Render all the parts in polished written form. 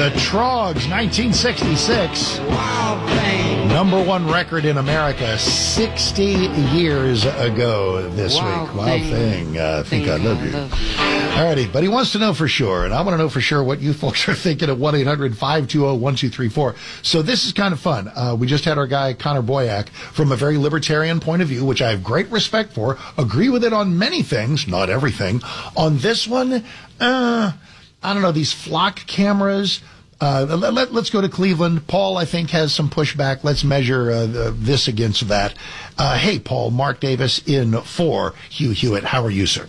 The Troggs, 1966. Wild thing. Number one record in America 60 years ago this week. Wild Thing. Think I Love You. All righty, but he wants to know for sure, and I want to know for sure what you folks are thinking at 1-800-520-1234. So this is kind of fun. We just had our guy, Connor Boyack, from a very libertarian point of view, which I have great respect for, agree with it on many things, not everything. On this one, I don't know, these flock cameras. Let's go to Cleveland. Paul, I think, has some pushback. Let's measure this against that. Hey, Paul, Mark Davis in for Hugh Hewitt. How are you, sir?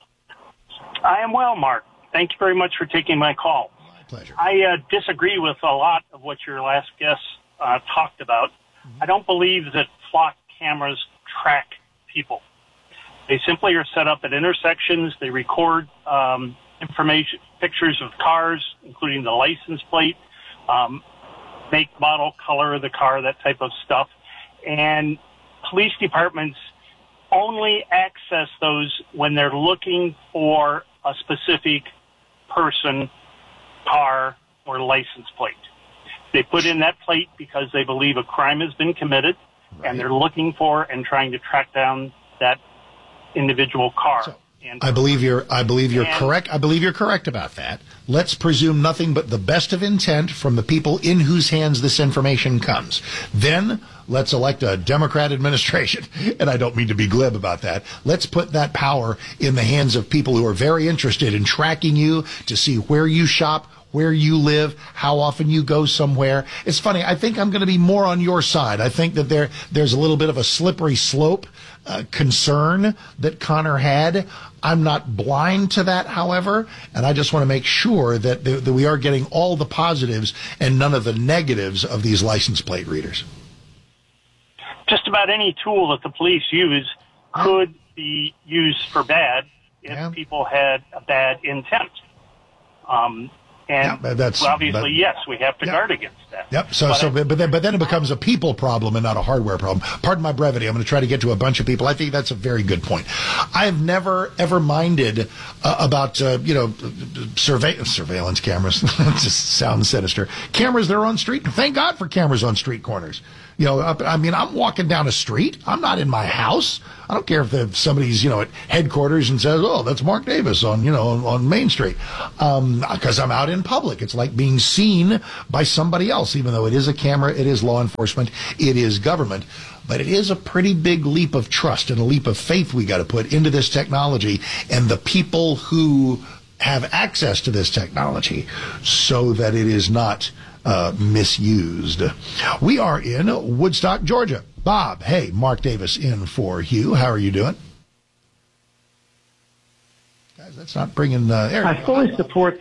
I am well, Mark. Thank you very much for taking my call. My pleasure. I disagree with a lot of what your last guest talked about. Mm-hmm. I don't believe that flock cameras track people. They simply are set up at intersections. They record information, pictures of cars, including the license plate, make, model, color of the car, that type of stuff. And police departments only access those when they're looking for a specific person, car, or license plate. They put in that plate because they believe a crime has been committed, right, and they're looking for and trying to track down that individual car. So, I believe you're correct. I believe you're correct about that. Let's presume nothing but the best of intent from the people in whose hands this information comes. Then let's elect a Democrat administration. And I don't mean to be glib about that. Let's put that power in the hands of people who are very interested in tracking you to see where you shop, where you live, how often you go somewhere. It's funny. I think I'm going to be more on your side. I think that there's a little bit of a slippery slope concern that Connor had. I'm not blind to that, however, and I just want to make sure that we are getting all the positives and none of the negatives of these license plate readers. Just about any tool that the police use could be used for bad if people had a bad intent. Yes, we have to guard against that. Yep. But then it becomes a people problem and not a hardware problem. Pardon my brevity. I'm going to try to get to a bunch of people. I think that's a very good point. I have never ever minded about surveillance cameras. It just sounds sinister. Cameras that are on street. Thank God for cameras on street corners. I'm walking down a street. I'm not in my house. I don't care if somebody's, at headquarters and says, "Oh, that's Mark Davis on Main Street," because I'm out in public. It's like being seen by somebody else, even though it is a camera, it is law enforcement, it is government. But it is a pretty big leap of trust and a leap of faith we got to put into this technology and the people who have access to this technology so that it is not misused. We are in Woodstock, Georgia. Bob, hey, Mark Davis in for Hugh. How are you doing? Guys, that's not bringing air. I fully support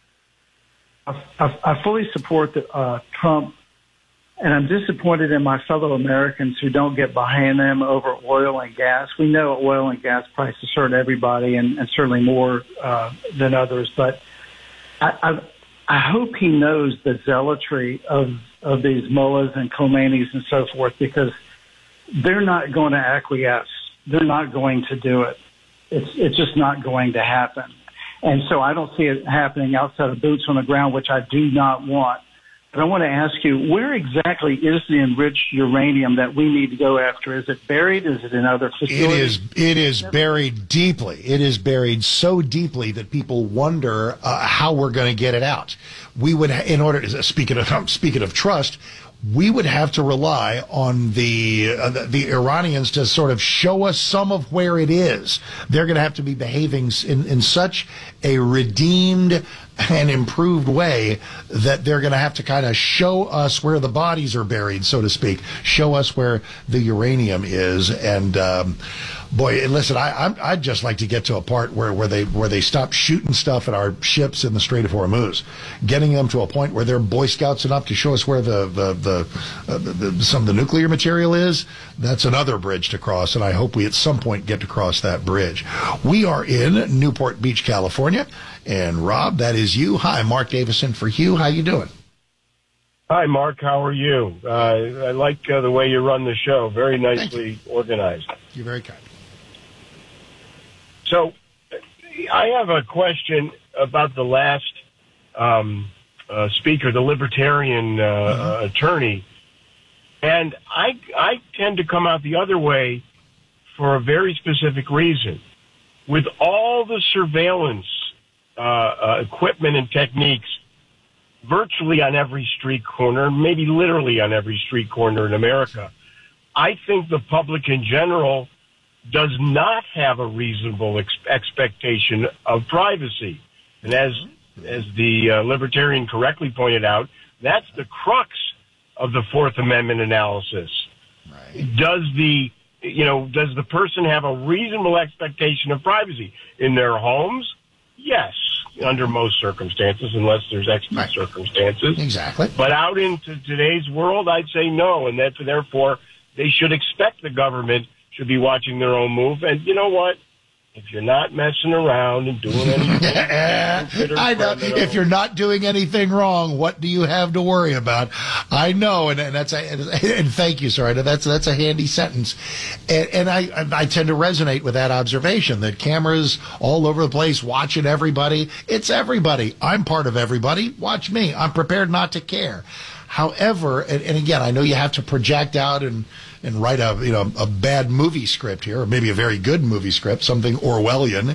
Trump, and I'm disappointed in my fellow Americans who don't get behind them over oil and gas. We know oil and gas prices hurt everybody, and certainly more than others. But I hope he knows the zealotry of these mullahs and Khomeinis and so forth, because they're not going to acquiesce. They're not going to do it. It's just not going to happen. And so I don't see it happening outside of boots on the ground, which I do not want. But I want to ask you, where exactly is the enriched uranium that we need to go after? Is it buried? Is it in other facilities? It is buried deeply. It is buried so deeply that people wonder how we're going to get it out. We would, in order to, speaking of trust, we would have to rely on the Iranians to sort of show us some of where it is. They're going to have to be behaving in such a redeemed and improved way that they're going to have to kind of show us where the bodies are buried, so to speak, show us where the uranium is. And boy, listen, I'd just like to get to a part where they stop shooting stuff at our ships in the Strait of Hormuz, getting them to a point where they're Boy Scouts enough to show us where some of the nuclear material is. That's another bridge to cross, and I hope we at some point get to cross that bridge. We are in Newport Beach, California. And Rob, that is you. Hi, Mark Davison for Hugh. How you doing? Hi, Mark. How are you? I like the way you run the show. Very nicely organized. You're very kind. So I have a question about the last speaker, the libertarian attorney. And I tend to come out the other way for a very specific reason. With all the surveillance equipment and techniques virtually on every street corner, maybe literally on every street corner in America, I think the public in general does not have a reasonable expectation of privacy. And as the libertarian correctly pointed out, that's the crux of the Fourth Amendment analysis. Right. Does the person have a reasonable expectation of privacy in their homes? Yes, under most circumstances, unless there's extra circumstances. Exactly. But out into today's world, I'd say no, and that therefore they should expect the government should be watching their own move. And you know what? If you're not messing around and doing anything, I know. If you're not doing anything wrong, what do you have to worry about? I know, and thank you, sir. That's a handy sentence, and I tend to resonate with that observation that cameras all over the place watching everybody. It's everybody. I'm part of everybody. Watch me. I'm prepared not to care. However, and again, I know you have to project out and write a bad movie script here, or maybe a very good movie script, something Orwellian,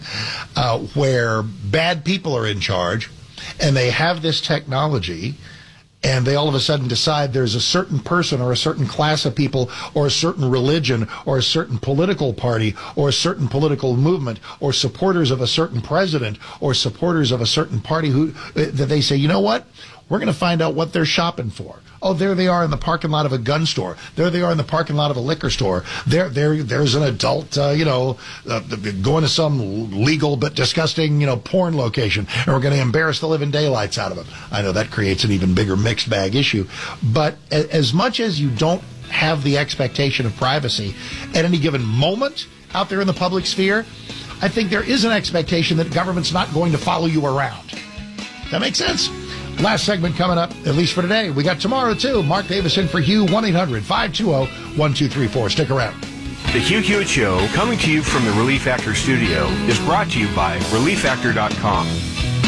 where bad people are in charge, and they have this technology, and they all of a sudden decide there's a certain person or a certain class of people or a certain religion or a certain political party or a certain political movement or supporters of a certain president or supporters of a certain party that they say, you know what? We're going to find out what they're shopping for. Oh, there they are in the parking lot of a gun store. There they are in the parking lot of a liquor store. There's an adult, going to some legal but disgusting, porn location, and we're going to embarrass the living daylights out of them. I know that creates an even bigger mixed bag issue. But as much as you don't have the expectation of privacy at any given moment out there in the public sphere, I think there is an expectation that government's not going to follow you around. That makes sense? Last segment coming up, at least for today. We got tomorrow, too. Mark Davis in for Hugh, 1-800-520-1234. Stick around. The Hugh Hewitt Show, coming to you from the Relief Factor studio, is brought to you by ReliefFactor.com.